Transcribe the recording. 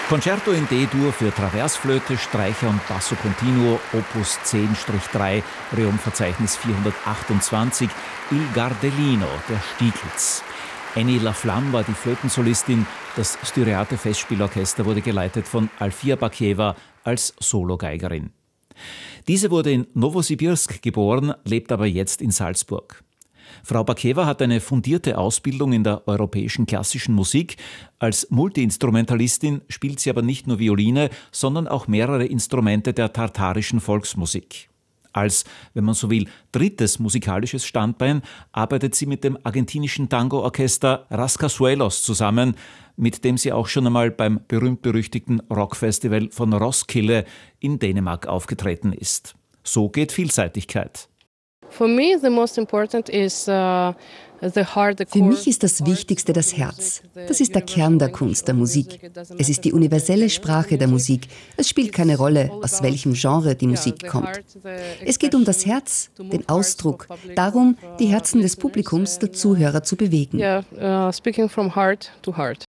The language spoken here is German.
Concerto in D-Dur für Traversflöte, Streicher und Basso Continuo, Opus 10-3, Reum-Verzeichnis 428, Il Gardellino, der Stieglitz. Annie Laflamme war die Flötensolistin, das Styriate Festspielorchester wurde geleitet von Alfia Bakieva als Sologeigerin. Diese wurde in Nowosibirsk geboren, lebt aber jetzt in Salzburg. Frau Bakieva hat eine fundierte Ausbildung in der europäischen klassischen Musik. Als Multiinstrumentalistin spielt sie aber nicht nur Violine, sondern auch mehrere Instrumente der tartarischen Volksmusik. Als, wenn man so will, drittes musikalisches Standbein arbeitet sie mit dem argentinischen Tango-Orchester Rascasuelos zusammen, mit dem sie auch schon einmal beim berühmt-berüchtigten Rockfestival von Roskilde in Dänemark aufgetreten ist. So geht Vielseitigkeit. Für mich ist das Wichtigste das Herz. Das ist der Kern der Kunst, der Musik. Es ist die universelle Sprache der Musik. Es spielt keine Rolle, aus welchem Genre die Musik kommt. Es geht um das Herz, den Ausdruck, darum, die Herzen des Publikums, der Zuhörer zu bewegen. Speaking from heart to heart.